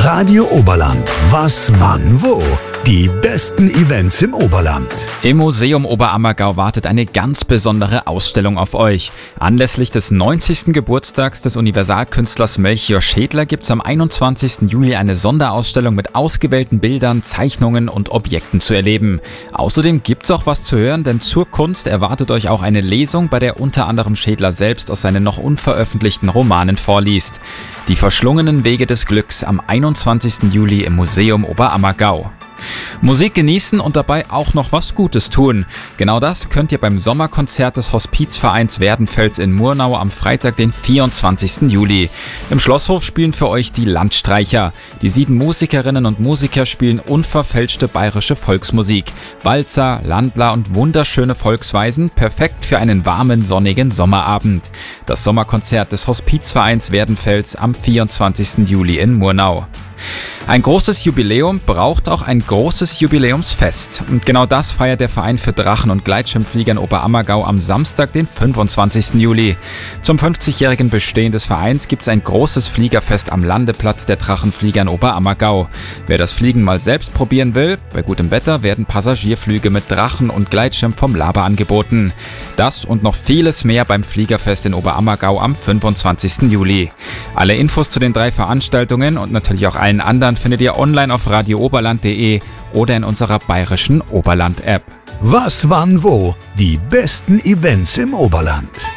Radio Oberland. Was, wann, wo? Die besten Events im Oberland. Im Museum Oberammergau wartet eine ganz besondere Ausstellung auf euch. Anlässlich des 90. Geburtstags des Universalkünstlers Melchior Schädler gibt es am 21. Juli eine Sonderausstellung mit ausgewählten Bildern, Zeichnungen und Objekten zu erleben. Außerdem gibt es auch was zu hören, denn zur Kunst erwartet euch auch eine Lesung, bei der unter anderem Schädler selbst aus seinen noch unveröffentlichten Romanen vorliest. Die verschlungenen Wege des Glücks am 21. Juli im Museum Oberammergau. Musik genießen und dabei auch noch was Gutes tun. Genau das könnt ihr beim Sommerkonzert des Hospizvereins Werdenfels in Murnau am Freitag, den 24. Juli. Im Schlosshof spielen für euch die Landstreicher. Die 7 Musikerinnen und Musiker spielen unverfälschte bayerische Volksmusik. Walzer, Landler und wunderschöne Volksweisen, perfekt für einen warmen, sonnigen Sommerabend. Das Sommerkonzert des Hospizvereins Werdenfels am 24. Juli in Murnau. Ein großes Jubiläum braucht auch ein großes Jubiläumsfest. Und genau das feiert der Verein für Drachen- und Gleitschirmflieger in Oberammergau am Samstag, den 25. Juli. Zum 50-jährigen Bestehen des Vereins gibt es ein großes Fliegerfest am Landeplatz der Drachenflieger in Oberammergau. Wer das Fliegen mal selbst probieren will, bei gutem Wetter werden Passagierflüge mit Drachen und Gleitschirm vom Laber angeboten. Das und noch vieles mehr beim Fliegerfest in Oberammergau am 25. Juli. Alle Infos zu den 3 Veranstaltungen und natürlich auch allen anderen findet ihr online auf radiooberland.de oder in unserer bayerischen Oberland-App. Was, wann, wo? Die besten Events im Oberland.